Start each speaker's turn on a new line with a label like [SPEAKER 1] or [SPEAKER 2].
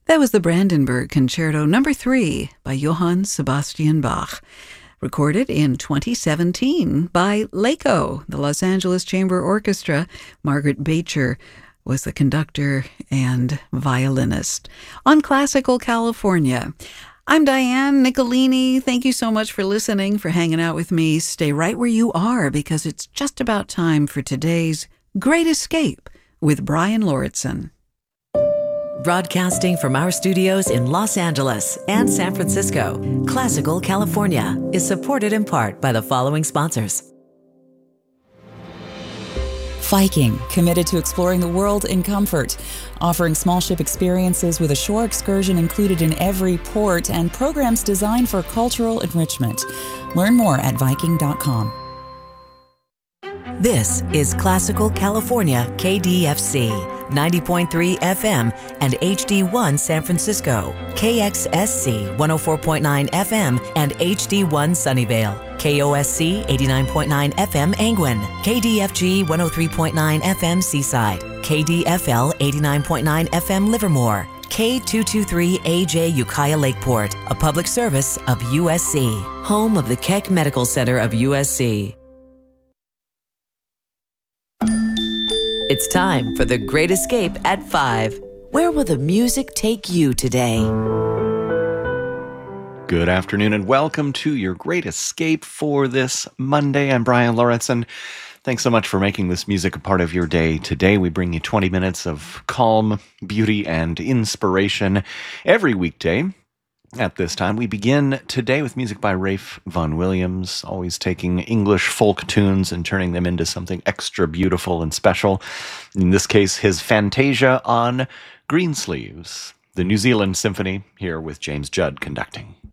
[SPEAKER 1] That was the Brandenburg Concerto No. 3 by Johann Sebastian Bach, recorded in 2017 by LACO, the Los Angeles Chamber Orchestra. Margaret Bacher was the conductor and violinist on Classical California. I'm Diane Nicolini. Thank you so much for listening, for hanging out with me. Stay right where you are because it's just about time for today's Great Escape with Brian Lauritsen.
[SPEAKER 2] Broadcasting from our studios in Los Angeles and San Francisco, Classical California is supported in part by the following sponsors.
[SPEAKER 3] Viking, committed to exploring the world in comfort, offering small ship experiences with a shore excursion included in every port and programs designed for cultural enrichment. Learn more at Viking.com.
[SPEAKER 2] This is Classical California KDFC, 90.3 FM and HD1 San Francisco, KXSC 104.9 FM and HD1 Sunnyvale, KOSC 89.9 FM Angwin, KDFG 103.9 FM Seaside, KDFL 89.9 FM Livermore, K223AJ Ukiah Lakeport, a public service of USC, home of the Keck Medical Center of USC. It's time for The Great Escape at 5. Where will the music take you today?
[SPEAKER 4] Good afternoon and welcome to your Great Escape for this Monday. I'm Brian Lauritsen. Thanks so much for making this music a part of your day. Today we bring you 20 minutes of calm, beauty, and inspiration every weekday. At this time, we begin today with music by Ralph Vaughan Williams, always taking English folk tunes and turning them into something extra beautiful and special. In this case, his Fantasia on Greensleeves, the New Zealand Symphony, here with James Judd conducting.